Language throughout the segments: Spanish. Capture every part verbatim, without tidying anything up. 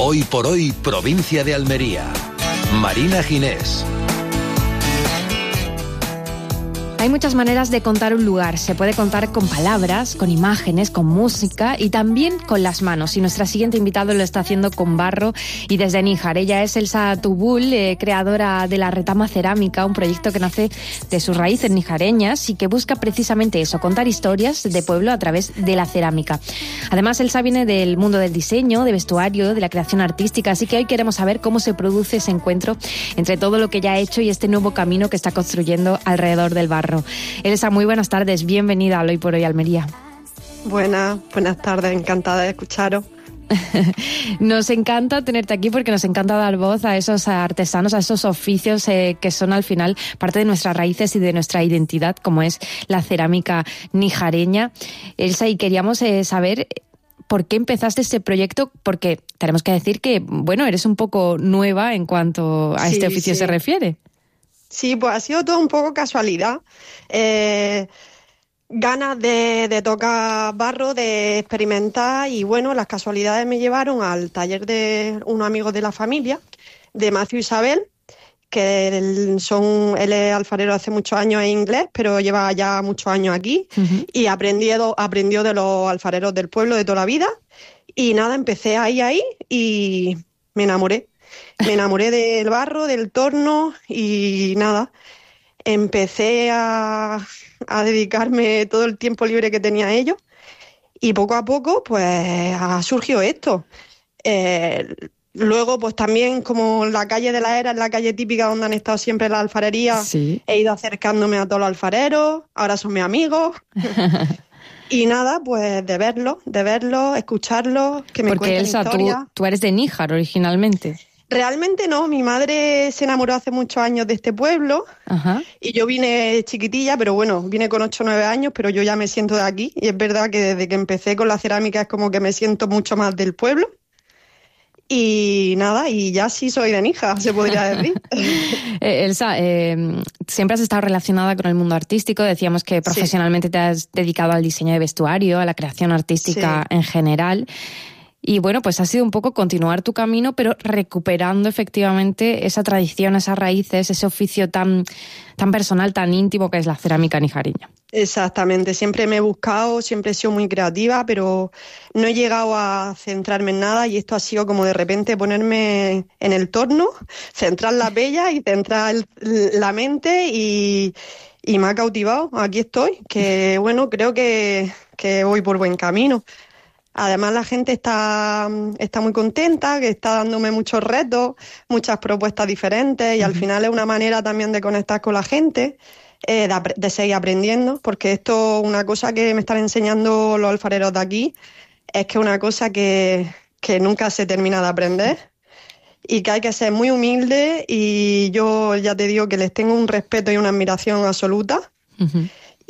Hoy por hoy, provincia de Almería. Marina Ginés. Hay muchas maneras de contar un lugar. Se puede contar con palabras, con imágenes, con música y también con las manos. Y nuestra siguiente invitada lo está haciendo con barro y desde Níjar. Ella es Elsa Tubul, eh, creadora de La Retama Cerámica, un proyecto que nace de sus raíces nijareñas y que busca precisamente eso, contar historias de pueblo a través de la cerámica. Además, Elsa viene del mundo del diseño, de vestuario, de la creación artística, así que hoy queremos saber cómo se produce ese encuentro entre todo lo que ya ha hecho y este nuevo camino que está construyendo alrededor del barro. Elsa, muy buenas tardes, bienvenida a Hoy por Hoy Almería. Buenas, buenas tardes, encantada de escucharos. Nos encanta tenerte aquí porque nos encanta dar voz a esos artesanos, a esos oficios eh, que son al final parte de nuestras raíces y de nuestra identidad, como es la cerámica nijareña. Elsa, y queríamos eh, saber por qué empezaste este proyecto, porque tenemos que decir que, bueno, eres un poco nueva en cuanto a sí, este oficio sí. se refiere. Sí, pues ha sido todo un poco casualidad. Eh, ganas de, de tocar barro, de experimentar y bueno, las casualidades me llevaron al taller de unos amigos de la familia, de Matthew y Isabel, que él, son, él es alfarero hace muchos años en inglés, pero lleva ya muchos años aquí uh-huh. y aprendió, aprendió de los alfareros del pueblo de toda la vida y nada, empecé ahí, ahí y me enamoré. Me enamoré del barro, del torno y nada, empecé a, a dedicarme todo el tiempo libre que tenía a ello y poco a poco pues surgió esto. Eh, luego pues también como la calle de la Era es la calle típica donde han estado siempre las alfarerías, sí. He ido acercándome a todos los alfareros, ahora son mis amigos. Y nada, pues de verlos, de verlos, escucharlos, que me Porque cuenten Elsa, historias. Tú, tú eres de Níjar originalmente. Realmente no, mi madre se enamoró hace muchos años de este pueblo. Ajá. Y yo vine chiquitilla, pero bueno, vine con ocho o nueve años, pero yo ya me siento de aquí y es verdad que desde que empecé con la cerámica es como que me siento mucho más del pueblo. Y nada, y ya sí soy de Níjar, se podría decir. eh, Elsa, eh, siempre has estado relacionada con el mundo artístico, decíamos que profesionalmente sí. Te has dedicado al diseño de vestuario, a la creación artística sí. en general. Y bueno, pues ha sido un poco continuar tu camino, pero recuperando efectivamente esa tradición, esas raíces, ese oficio tan, tan personal, tan íntimo que es la cerámica nijareña. Exactamente, siempre me he buscado, siempre he sido muy creativa, pero no he llegado a centrarme en nada y esto ha sido como de repente ponerme en el torno, centrar la bella y centrar la mente y, y me ha cautivado. Aquí estoy, que bueno, creo que, que voy por buen camino. Además la gente está, está muy contenta, que está dándome muchos retos, muchas propuestas diferentes y uh-huh. al final es una manera también de conectar con la gente, eh, de, de seguir aprendiendo, porque esto es una cosa que me están enseñando los alfareros de aquí, es que es una cosa que, que nunca se termina de aprender y que hay que ser muy humilde y yo ya te digo que les tengo un respeto y una admiración absoluta. Uh-huh.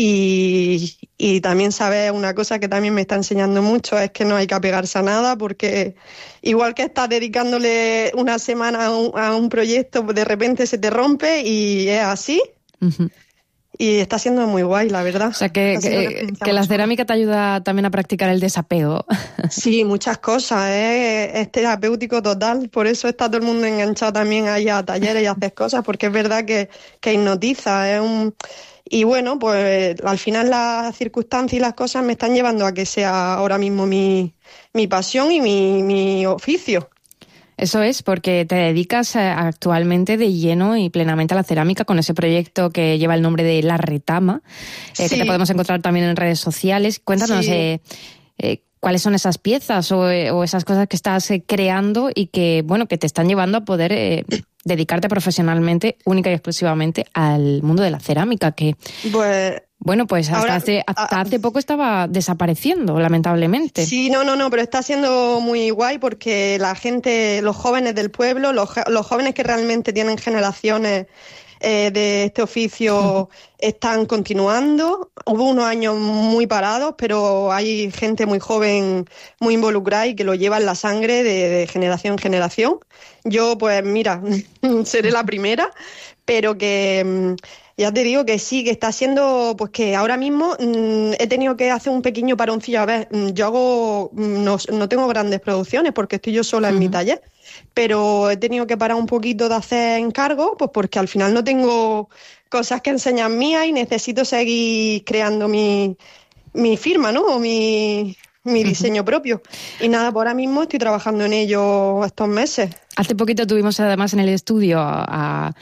Y, y también sabes una cosa que también me está enseñando mucho, es que no hay que apegarse a nada porque igual que estás dedicándole una semana a un, a un proyecto, de repente se te rompe y es así. Uh-huh. Y está siendo muy guay, la verdad. O sea, que, que, que la cerámica te ayuda también a practicar el desapego. Sí, muchas cosas, ¿eh? Es terapéutico total, por eso está todo el mundo enganchado también ahí a talleres y a hacer cosas, porque es verdad que, que hipnotiza, es un... Y bueno, pues al final las circunstancias y las cosas me están llevando a que sea ahora mismo mi, mi pasión y mi, mi oficio. Eso es, porque te dedicas actualmente de lleno y plenamente a la cerámica con ese proyecto que lleva el nombre de La Retama, eh, sí. que te podemos encontrar también en redes sociales. Cuéntanos, sí. eh, eh, ¿cuáles son esas piezas o, o esas cosas que estás eh, creando y que, bueno, que te están llevando a poder eh, dedicarte profesionalmente, única y exclusivamente, al mundo de la cerámica? Que, pues, bueno, pues hasta, ahora, hace, hasta a, hace poco estaba desapareciendo, lamentablemente. Sí, no, no, no, pero está siendo muy guay porque la gente, los jóvenes del pueblo, los, los jóvenes que realmente tienen generaciones eh, de este oficio están continuando. Hubo unos años muy parados, pero hay gente muy joven, muy involucrada y que lo lleva en la sangre de, de generación en generación. Yo, pues mira, seré la primera, pero que ya te digo que sí, que está siendo, pues que ahora mismo mmm, he tenido que hacer un pequeño paroncillo. A ver, yo hago, no, no tengo grandes producciones porque estoy yo sola en uh-huh. mi taller, pero he tenido que parar un poquito de hacer encargos, pues porque al final no tengo cosas que enseñar mías y necesito seguir creando mi, mi firma, ¿no? O mi, mi diseño uh-huh. propio. Y nada, por ahora mismo estoy trabajando en ello estos meses. Hace poquito tuvimos además en el estudio a,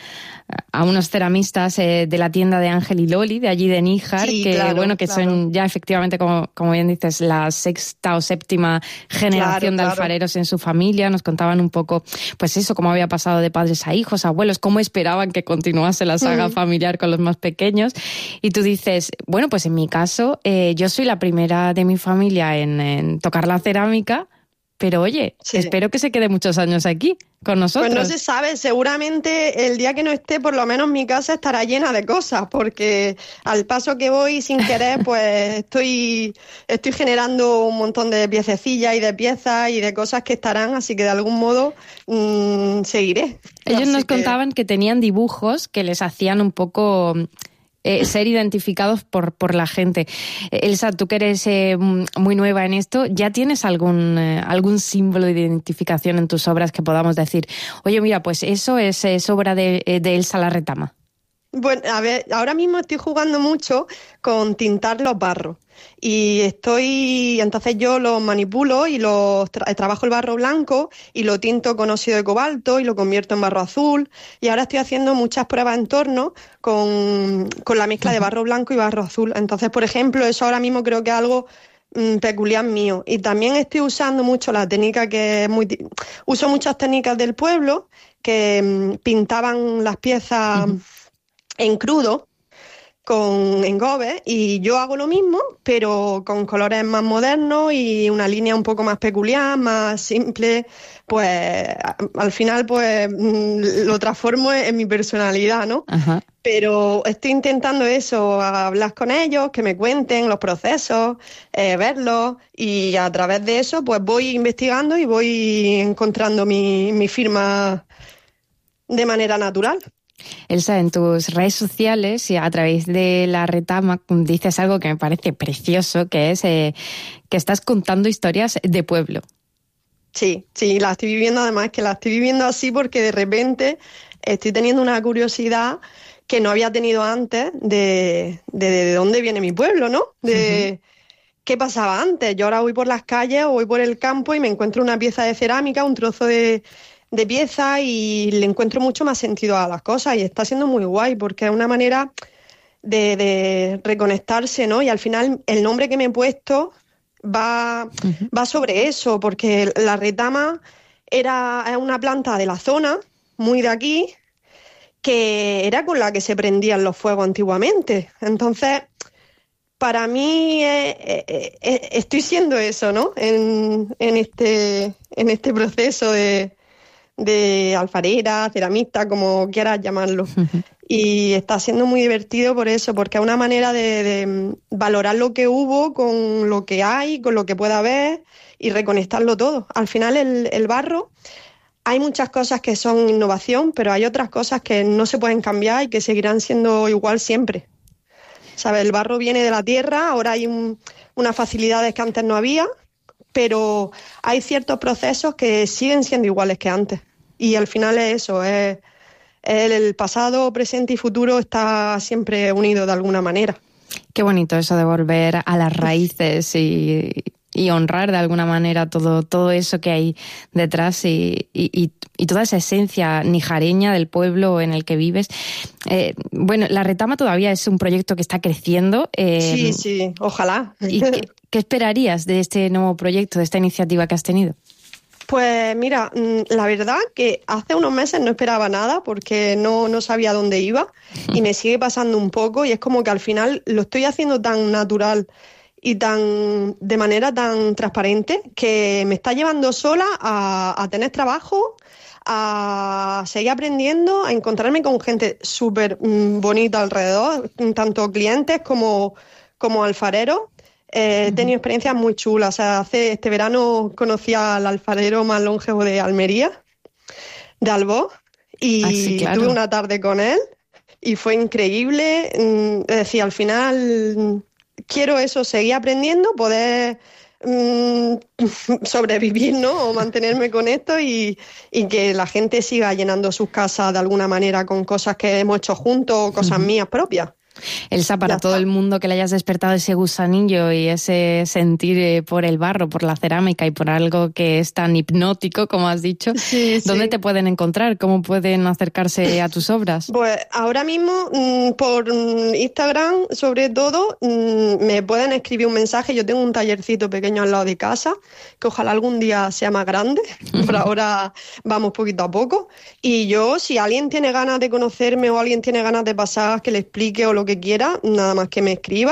a unos ceramistas eh, de la tienda de Ángel y Loli, de allí de Níjar, sí, que claro, bueno que claro. son ya efectivamente, como, como bien dices, la sexta o séptima generación claro, de alfareros claro. en su familia. Nos contaban un poco, pues eso, cómo había pasado de padres a hijos, abuelos, cómo esperaban que continuase la saga mm. familiar con los más pequeños. Y tú dices, bueno, pues en mi caso, eh, yo soy la primera de mi familia en, en tocar la cerámica, pero oye, sí. espero que se quede muchos años aquí con nosotros. Pues no se sabe, seguramente el día que no esté, por lo menos mi casa estará llena de cosas, porque al paso que voy sin querer, pues estoy, estoy generando un montón de piececillas y de piezas y de cosas que estarán, así que de algún modo mmm, seguiré. Ellos así nos que... contaban que tenían dibujos que les hacían un poco... Eh, ser identificados por, por la gente. Elsa, tú que eres eh, muy nueva en esto, ¿ya tienes algún, eh, algún símbolo de identificación en tus obras que podamos decir, oye, mira, pues eso es, es obra de, de Elsa Larretama? Bueno, a ver, ahora mismo estoy jugando mucho con tintar los barros y estoy, entonces yo los manipulo y los tra- trabajo el barro blanco y lo tinto con óxido de cobalto y lo convierto en barro azul, y ahora estoy haciendo muchas pruebas en torno con, con la mezcla de barro blanco y barro azul. Entonces, por ejemplo, eso ahora mismo creo que es algo mmm, peculiar mío. Y también estoy usando mucho la técnica que es muy... Uso muchas técnicas del pueblo que mmm, pintaban las piezas... Uh-huh. en crudo, con engobes, y yo hago lo mismo, pero con colores más modernos y una línea un poco más peculiar, más simple. Pues al final pues lo transformo en mi personalidad, ¿no? Ajá. Pero estoy intentando eso, hablar con ellos, que me cuenten los procesos, eh, verlos, y a través de eso pues voy investigando y voy encontrando mi, mi firma de manera natural. Elsa, en tus redes sociales y a través de La Retama dices algo que me parece precioso, que es eh, que estás contando historias de pueblo. Sí, sí, la estoy viviendo, además que la estoy viviendo así porque de repente estoy teniendo una curiosidad que no había tenido antes de, de, de dónde viene mi pueblo, ¿no? De uh-huh. qué pasaba antes. Yo ahora voy por las calles o voy por el campo y me encuentro una pieza de cerámica, un trozo de... de pieza, y le encuentro mucho más sentido a las cosas, y está siendo muy guay porque es una manera de, de reconectarse, ¿no? Y al final el nombre que me he puesto va, uh-huh. va sobre eso, porque la retama era es una planta de la zona, muy de aquí, que era con la que se prendían los fuegos antiguamente. Entonces, para mí eh, eh, eh, estoy siendo eso, ¿no? En, en, este, en este proceso de de alfarera, ceramista, como quieras llamarlo. Uh-huh. Y está siendo muy divertido por eso, porque es una manera de, de valorar lo que hubo con lo que hay, con lo que pueda haber, y reconectarlo todo. Al final el, el barro, hay muchas cosas que son innovación, pero hay otras cosas que no se pueden cambiar y que seguirán siendo igual siempre. ¿Sabes? El barro viene de la tierra, ahora hay un, unas facilidades que antes no había, pero hay ciertos procesos que siguen siendo iguales que antes. Y al final es eso, es, es el pasado, presente y futuro está siempre unido de alguna manera. Qué bonito eso de volver a las raíces y, y honrar de alguna manera todo, todo eso que hay detrás y, y, y toda esa esencia nijareña del pueblo en el que vives. Eh, bueno, La Retama todavía es un proyecto que está creciendo. Eh, sí, sí, ojalá. ¿Y qué, qué esperarías de este nuevo proyecto, de esta iniciativa que has tenido? Pues mira, la verdad que hace unos meses no esperaba nada porque no, no sabía dónde iba, y me sigue pasando un poco, y es como que al final lo estoy haciendo tan natural y tan de manera tan transparente que me está llevando sola a, a tener trabajo, a seguir aprendiendo, a encontrarme con gente súper bonita alrededor, tanto clientes como, como alfareros. Eh, he tenido experiencias muy chulas. O sea, hace este verano conocí al alfarero más longevo de Almería, de Albó, y ah, sí, claro. tuve una tarde con él y fue increíble. Es decir, al final quiero eso, seguir aprendiendo, poder mmm, sobrevivir, ¿no? O mantenerme con esto y, y que la gente siga llenando sus casas de alguna manera con cosas que hemos hecho juntos o cosas uh-huh. mías propias. Elsa, para Ya todo está. el mundo que le hayas despertado ese gusanillo y ese sentir por el barro, por la cerámica y por algo que es tan hipnótico, como has dicho, Sí, ¿dónde sí. te pueden encontrar? ¿Cómo pueden acercarse a tus obras? Pues ahora mismo mmm, por mmm, Instagram, sobre todo, mmm, me pueden escribir un mensaje. Yo tengo un tallercito pequeño al lado de casa, que ojalá algún día sea más grande. Por ahora vamos poquito a poco. Y yo, si alguien tiene ganas de conocerme o alguien tiene ganas de pasar, que le explique o lo que quiera, nada más que me escriba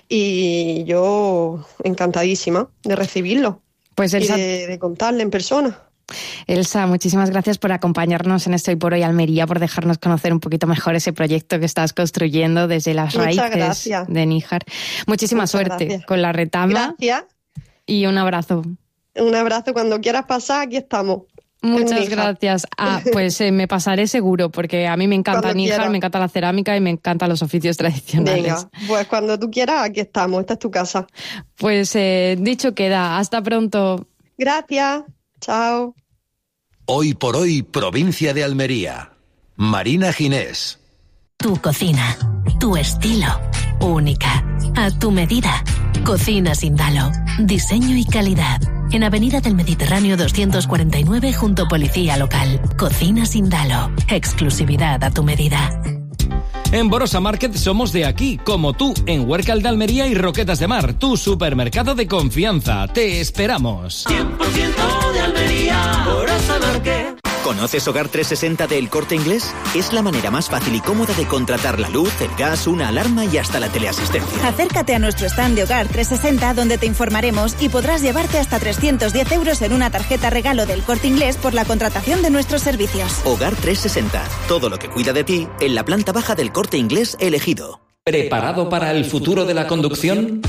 y yo encantadísima de recibirlo Pues Elsa, y de, de contarle en persona. Elsa, muchísimas gracias por acompañarnos en este Hoy por Hoy Almería, por dejarnos conocer un poquito mejor ese proyecto que estás construyendo desde las Muchas raíces gracias. de Níjar. Muchísima Muchas suerte gracias. con la retama. Gracias, Y un abrazo. un abrazo. Cuando quieras pasar, aquí estamos. Muchas Níjar. gracias. Ah, pues eh, me pasaré seguro, porque a mí me encanta Cuando Níjar, quiera. me encanta la cerámica y me encantan los oficios tradicionales. Venga, pues cuando tú quieras, aquí estamos. Esta es tu casa. Pues eh, dicho queda, hasta pronto. Gracias. Chao. Hoy por hoy, provincia de Almería. Marina Ginés. Tu cocina, tu estilo, única, a tu medida. Cocina Sindalo, diseño y calidad. En Avenida del Mediterráneo doscientos cuarenta y nueve junto a Policía Local. Cocina Sindalo, exclusividad a tu medida. En Borosa Market somos de aquí, como tú, en Huércal de Almería y Roquetas de Mar, tu supermercado de confianza. Te esperamos. cien por ciento de Almería, Borosa Market. ¿Conoces Hogar trescientos sesenta de El Corte Inglés? Es la manera más fácil y cómoda de contratar la luz, el gas, una alarma y hasta la teleasistencia. Acércate a nuestro stand de Hogar trescientos sesenta donde te informaremos y podrás llevarte hasta trescientos diez euros en una tarjeta regalo del Corte Inglés por la contratación de nuestros servicios. Hogar trescientos sesenta. Todo lo que cuida de ti en la planta baja del Corte Inglés elegido. ¿Preparado para el futuro de la conducción?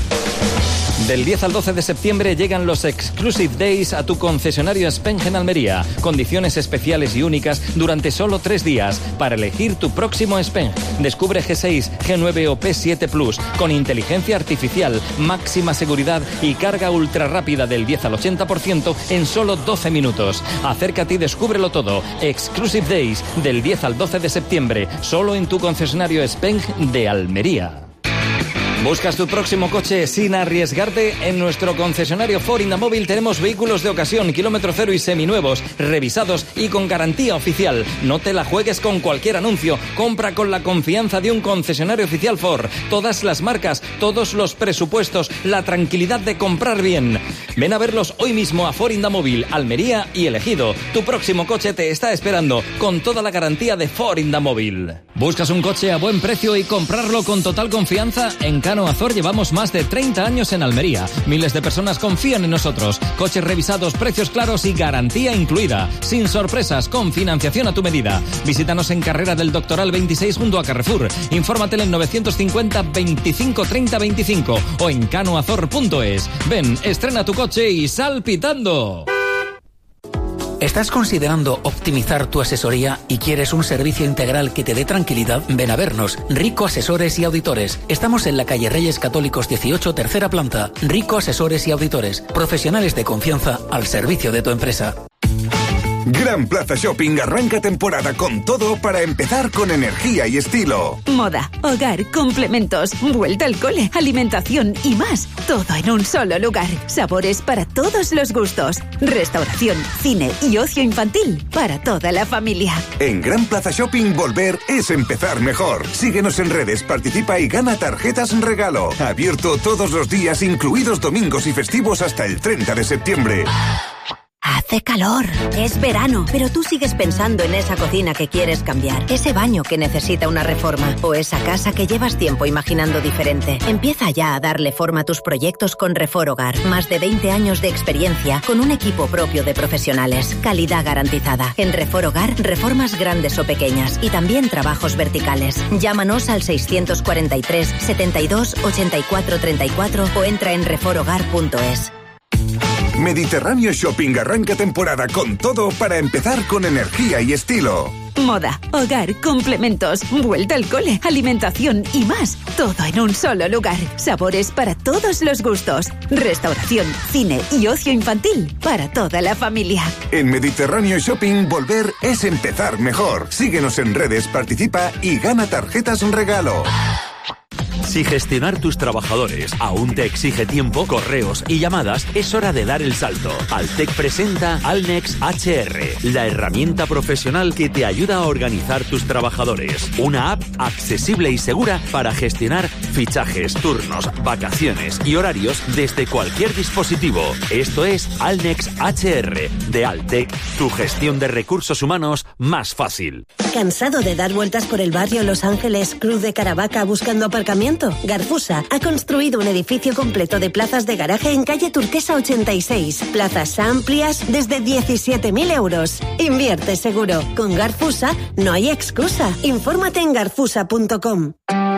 Del diez al doce de septiembre llegan los Exclusive Days a tu concesionario Speng en Almería. Condiciones especiales y únicas durante solo tres días para elegir tu próximo Speng. Descubre G seis, G nueve o P siete Plus con inteligencia artificial, máxima seguridad y carga ultra rápida del diez al ochenta por ciento en solo doce minutos. Acércate y descúbrelo todo. Exclusive Days del diez al doce de septiembre, solo en tu concesionario Speng de Almería. ¿Buscas tu próximo coche sin arriesgarte? En nuestro concesionario Ford Indamóvil tenemos vehículos de ocasión, kilómetro cero y seminuevos, revisados y con garantía oficial. No te la juegues con cualquier anuncio. Compra con la confianza de un concesionario oficial Ford. Todas las marcas, todos los presupuestos, la tranquilidad de comprar bien. Ven a verlos hoy mismo a Ford Indamóvil, Almería y Elegido. Tu próximo coche te está esperando con toda la garantía de Ford Indamóvil. ¿Buscas un coche a buen precio y comprarlo con total confianza? En Cano Azor llevamos más de treinta años en Almería. Miles de personas confían en nosotros. Coches revisados, precios claros y garantía incluida. Sin sorpresas, con financiación a tu medida. Visítanos en Carrera del Doctoral veintiséis junto a Carrefour. Infórmate en novecientos cincuenta veinticinco treinta veinticinco o en canoazor punto es. Ven, estrena tu coche y sal pitando. ¿Estás considerando optimizar tu asesoría y quieres un servicio integral que te dé tranquilidad? Ven a vernos. Rico Asesores y Auditores. Estamos en la calle Reyes Católicos dieciocho, tercera planta. Rico Asesores y Auditores. Profesionales de confianza al servicio de tu empresa. Gran Plaza Shopping arranca temporada con todo para empezar con energía y estilo. Moda, hogar, complementos, vuelta al cole, alimentación y más. Todo en un solo lugar. Sabores para todos los gustos. Restauración, cine y ocio infantil para toda la familia. En Gran Plaza Shopping volver es empezar mejor. Síguenos en redes, participa y gana tarjetas en regalo. Abierto todos los días, incluidos domingos y festivos hasta el treinta de septiembre. Hace calor, es verano, pero tú sigues pensando en esa cocina que quieres cambiar, ese baño que necesita una reforma o esa casa que llevas tiempo imaginando diferente. Empieza ya a darle forma a tus proyectos con Refor Hogar. Más de veinte años de experiencia con un equipo propio de profesionales. Calidad garantizada. En Refor Hogar, reformas grandes o pequeñas y también trabajos verticales. Llámanos al seiscientos cuarenta y tres, setenta y dos, ochenta y cuatro treinta y cuatro o entra en refor hogar punto es. Mediterráneo Shopping arranca temporada con todo para empezar con energía y estilo. Moda, hogar, complementos, vuelta al cole, alimentación y más. Todo en un solo lugar. Sabores para todos los gustos. Restauración, cine y ocio infantil para toda la familia. En Mediterráneo Shopping, volver es empezar mejor. Síguenos en redes, participa y gana tarjetas regalo. Si gestionar tus trabajadores aún te exige tiempo, correos y llamadas, es hora de dar el salto. Altec presenta Alnex H R, la herramienta profesional que te ayuda a organizar tus trabajadores. Una app accesible y segura para gestionar fichajes, turnos, vacaciones y horarios desde cualquier dispositivo. Esto es Alnex H R de Altec, tu gestión de recursos humanos más fácil. ¿Cansado de dar vueltas por el barrio Los Ángeles, Cruz de Caravaca buscando aparcamiento? Garfusa ha construido un edificio completo de plazas de garaje en calle Turquesa ochenta y seis. Plazas amplias desde diecisiete mil euros. Invierte seguro. Con Garfusa no hay excusa. Infórmate en garfusa punto com.